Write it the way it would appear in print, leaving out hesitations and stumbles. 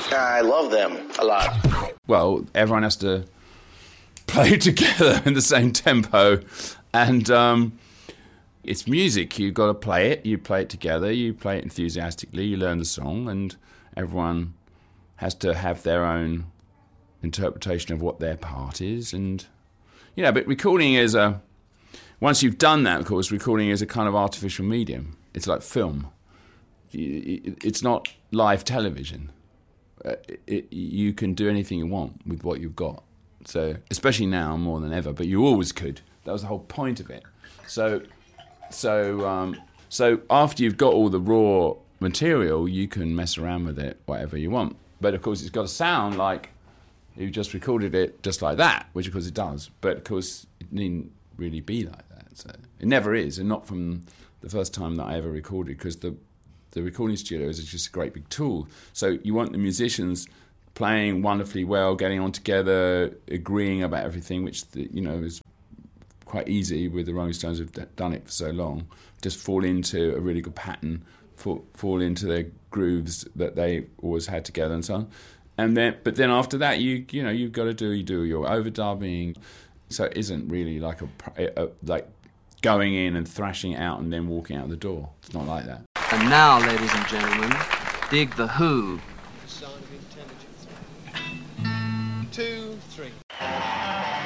I love them a lot. Well, everyone has to play together in the same tempo, and it's music. You've got to play it. You play it together. You play it enthusiastically. You learn the song, and everyone has to have their own interpretation of what their part is. And but recording is once you've done that, of course, recording is a kind of artificial medium. It's like film. It's not live television. You can do anything you want with what you've got. So, especially now more than ever, but you always could. That was the whole point of it. So after you've got all the raw material, you can mess around with it whatever you want. But of course, it's got to sound like you just recorded it just like that, which of course it does. But of course, it needn't really be like that. So it never is, and not from the first time that I ever recorded, because the recording studio is just a great big tool. So you want the musicians playing wonderfully well, getting on together, agreeing about everything, which is quite easy with the Rolling Stones who've done it for so long. Just fall into a really good pattern, fall into their grooves that they always had together and so on. But then after that, you've got to do your overdubbing. So it isn't really like like going in and thrashing it out and then walking out the door. It's not like that. And now, ladies and gentlemen, dig the Who. The sound of intelligence. 2, 3.